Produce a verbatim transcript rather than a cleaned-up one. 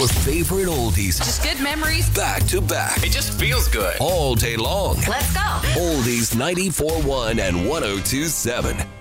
most favorite oldies. Just good memories. Back to back. It just feels good. All day long. Let's go. Oldies ninety-four point one and one oh two point seven.